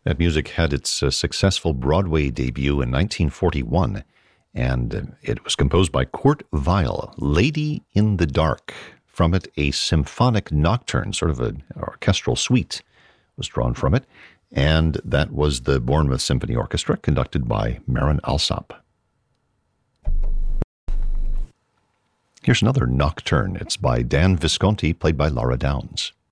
That music had its successful Broadway debut in 1941, and it was composed by Kurt Weill, Lady in the Dark. From it, a symphonic nocturne, sort of an orchestral suite, was drawn from it, and that was the Bournemouth Symphony Orchestra, conducted by Marin Alsop. Here's another nocturne. It's by Dan Visconti, played by Laura Downs.